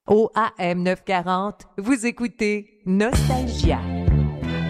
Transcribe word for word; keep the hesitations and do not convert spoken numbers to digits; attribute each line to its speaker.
Speaker 1: Au A M neuf cent quarante, vous écoutez Nostalgia.